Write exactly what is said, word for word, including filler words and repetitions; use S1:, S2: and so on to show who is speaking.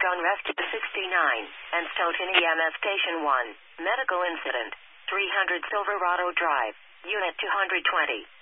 S1: on Rest sixty-nine, and Stoughton E M S Station one. Medical incident. three hundred Silverado Drive, Unit two hundred twenty.